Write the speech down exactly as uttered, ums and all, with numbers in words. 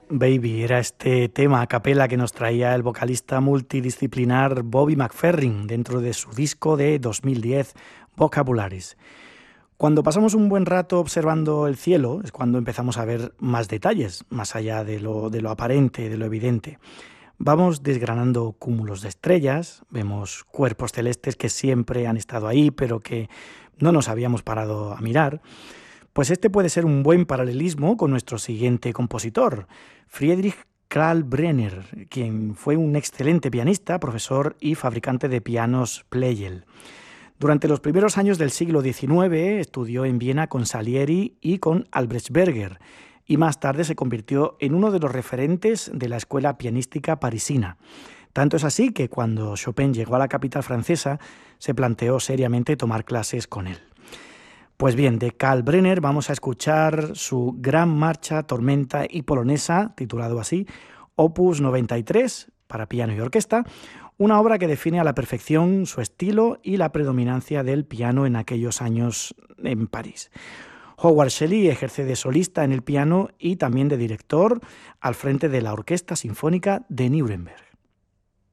Baby era este tema a capela que nos traía el vocalista multidisciplinar Bobby McFerrin dentro de su disco de dos mil diez, Vocabularies. Cuando pasamos un buen rato observando el cielo es cuando empezamos a ver más detalles, más allá de lo, de lo aparente, de lo evidente. Vamos desgranando cúmulos de estrellas, vemos cuerpos celestes que siempre han estado ahí, pero que no nos habíamos parado a mirar. Pues este puede ser un buen paralelismo con nuestro siguiente compositor, Friedrich Kalkbrenner, quien fue un excelente pianista, profesor y fabricante de pianos Pleyel. Durante los primeros años del siglo diecinueve estudió en Viena con Salieri y con Albrecht Berger, y más tarde se convirtió en uno de los referentes de la escuela pianística parisina. Tanto es así que cuando Chopin llegó a la capital francesa, se planteó seriamente tomar clases con él. Pues bien, de Kalkbrenner vamos a escuchar su Gran Marcha, Tormenta y Polonesa, titulado así, Opus noventa y tres, para piano y orquesta, una obra que define a la perfección su estilo y la predominancia del piano en aquellos años en París. Howard Shelley ejerce de solista en el piano y también de director al frente de la Orquesta Sinfónica de Nuremberg.